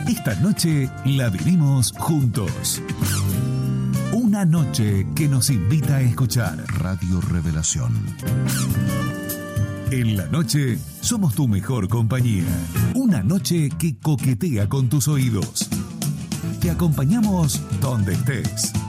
Esta noche la vivimos juntos. Una noche que nos invita a escuchar Radio Revelación. En la noche somos tu mejor compañía. Una noche que coquetea con tus oídos. Te acompañamos donde estés.